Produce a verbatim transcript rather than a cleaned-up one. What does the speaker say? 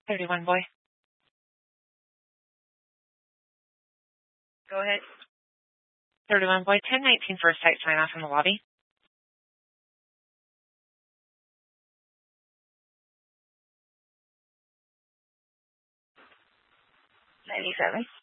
thirty-one boy. Go ahead. thirty-one boy, ten nineteen first site sign off in the lobby. ninety-seven.